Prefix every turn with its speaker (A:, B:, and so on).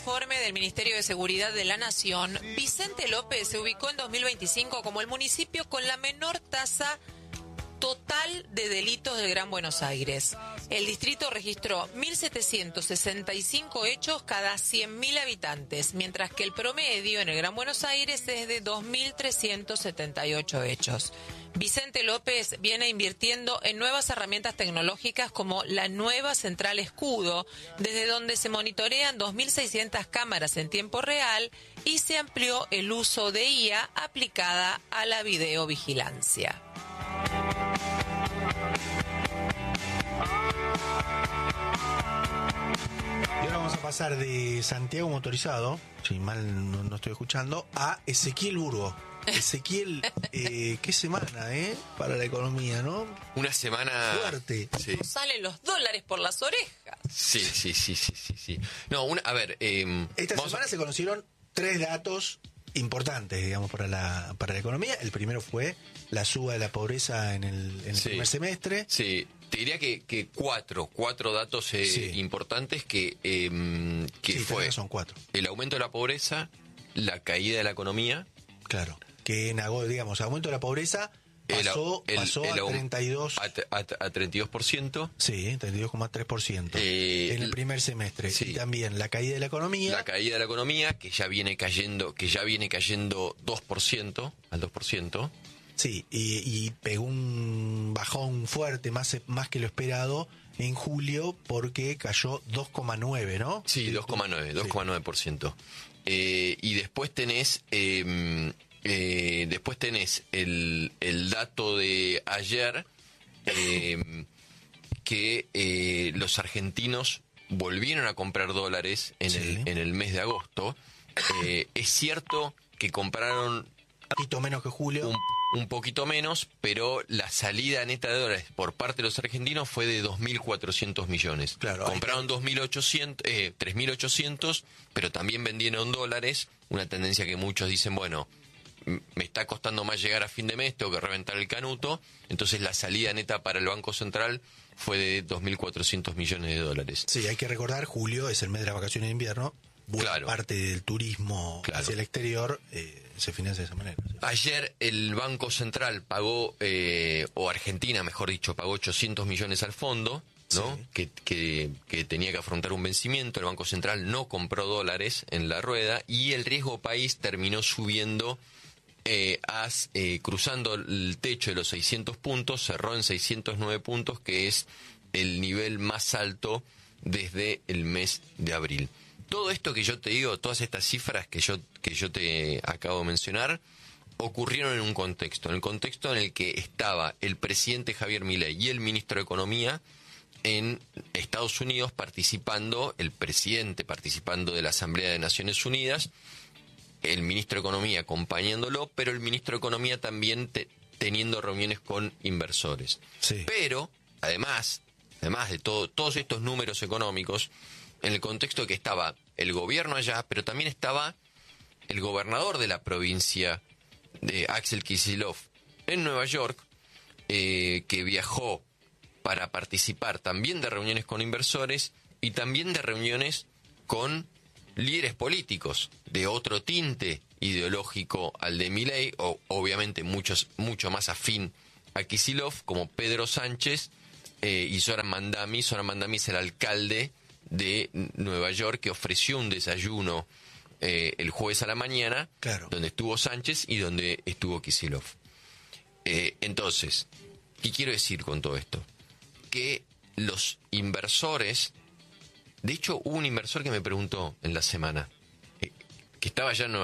A: informe del Ministerio de Seguridad de la Nación, Vicente López se ubicó en 2025 como el municipio con la menor tasa total de delitos del Gran Buenos Aires. El distrito registró 1.765 hechos cada 100.000 habitantes, mientras que el promedio en el Gran Buenos Aires es de 2.378 hechos. Vicente López viene invirtiendo en nuevas herramientas tecnológicas como la nueva central Escudo, desde donde se monitorean 2.600 cámaras en tiempo real y se amplió el uso de IA aplicada a la videovigilancia.
B: Y ahora vamos a pasar de Santiago Motorizado, si mal no estoy escuchando, a Ezequiel Burgo. Ezequiel, qué semana, para la economía, ¿no?
C: Una semana
B: fuerte.
C: Sí.
A: Salen los dólares por las orejas.
C: Sí. No, a ver.
B: Esta semana se conocieron 3 datos importantes, digamos, para la economía. El primero fue la suba de la pobreza en el primer semestre.
C: Sí, te diría que cuatro datos importantes que fue.
B: Son 4.
C: El aumento de la pobreza, la caída de la economía.
B: Claro. Que en aumento de la pobreza pasó a 32%.
C: A 32%.
B: Sí, 32,3% en el primer semestre. Sí. Y también la caída de la economía.
C: La caída de la economía, que ya viene cayendo 2%, al 2%.
B: Sí, y pegó un bajón fuerte, más que lo esperado, en julio, porque cayó 2,9, ¿no?
C: Sí, 2,9%. Y después tenés el dato de ayer, que los argentinos volvieron a comprar dólares en el mes de agosto. Es cierto que compraron
B: un poquito menos que julio.
C: Un poquito menos, pero la salida neta de dólares por parte de los argentinos fue de 2.400 millones.
B: Claro,
C: compraron 3.800, pero también vendieron dólares, una tendencia que muchos dicen, bueno, me está costando más llegar a fin de mes, tengo que reventar el canuto, entonces la salida neta para el Banco Central fue de 2.400 millones de dólares.
B: Sí, hay que recordar, julio es el mes de las vacaciones de invierno. Buena parte del turismo hacia el exterior se financia de esa manera. ¿Sí?
C: Ayer el Banco Central pagó, o Argentina, mejor dicho, pagó 800 millones al fondo, ¿no? Sí. Que tenía que afrontar un vencimiento. El Banco Central no compró dólares en la rueda y el riesgo país terminó subiendo, cruzando el techo de los 600 puntos, cerró en 609 puntos, que es el nivel más alto desde el mes de abril. Todo esto que yo te digo, todas estas cifras que yo te acabo de mencionar, ocurrieron en un contexto, en el contexto en el que estaba el presidente Javier Milei y el ministro de Economía en Estados Unidos el presidente participando de la Asamblea de Naciones Unidas, el ministro de Economía acompañándolo, pero el ministro de Economía también teniendo reuniones con inversores.
B: Sí.
C: Pero, además de todos estos números económicos, en el contexto de que estaba el gobierno allá, pero también estaba el gobernador de la provincia, de Axel Kicillof, en Nueva York, que viajó para participar también de reuniones con inversores y también de reuniones con líderes políticos de otro tinte ideológico al de Milei, o obviamente mucho más afín a Kicillof, como Pedro Sánchez y Zoran Mandami. Zoran Mandami es el alcalde de Nueva York, que ofreció un desayuno el jueves a la mañana, donde estuvo Sánchez y donde estuvo Kicillof. Entonces, ¿qué quiero decir con todo esto? Que los inversores, de hecho hubo un inversor que me preguntó en la semana, que estaba allá en Nueva